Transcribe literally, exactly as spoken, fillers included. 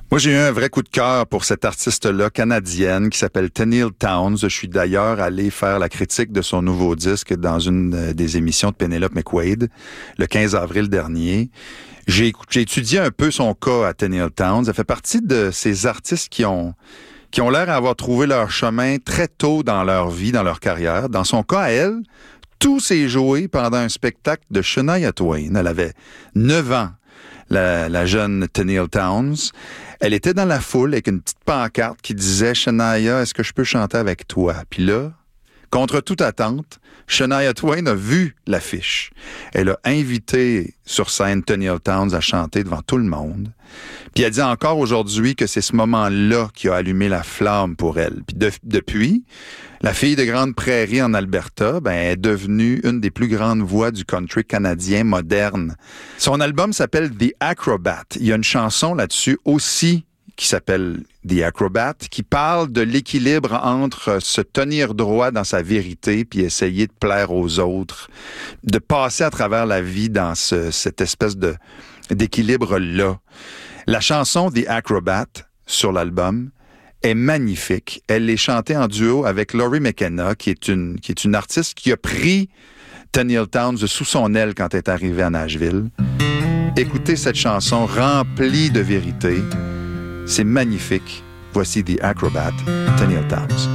Moi, j'ai eu un vrai coup de cœur pour cette artiste-là canadienne qui s'appelle Tenille Townes. Je suis d'ailleurs allé faire la critique de son nouveau disque dans une des émissions de Penelope McQuaid le quinze avril dernier. J'ai, j'ai étudié un peu son cas à Tenille Townes. Elle fait partie de ces artistes qui ont qui ont l'air d'avoir trouvé leur chemin très tôt dans leur vie, dans leur carrière. Dans son cas, à elle, tout s'est joué pendant un spectacle de Shania Twain. Elle avait neuf ans, la, la jeune Tenille Townes. Elle était dans la foule avec une petite pancarte qui disait « Shania, est-ce que je peux chanter avec toi? » Puis là, contre toute attente, Shania Twain a vu l'affiche. Elle a invité sur scène Tenille Townes à chanter devant tout le monde. Puis elle dit encore aujourd'hui que c'est ce moment-là qui a allumé la flamme pour elle. Puis de, depuis, la fille de Grande Prairie en Alberta, ben, est devenue une des plus grandes voix du country canadien moderne. Son album s'appelle The Acrobat. Il y a une chanson là-dessus aussi qui s'appelle The Acrobat, qui parle de l'équilibre entre se tenir droit dans sa vérité puis essayer de plaire aux autres, de passer à travers la vie dans ce, cette espèce de d'équilibre-là. La chanson The Acrobat sur l'album est magnifique. Elle est chantée en duo avec Laurie McKenna, qui est une, qui est une artiste qui a pris Tenille Townes sous son aile quand elle est arrivée à Nashville. Écoutez cette chanson remplie de vérité. C'est magnifique. Voici The Acrobat, Tenille Townes.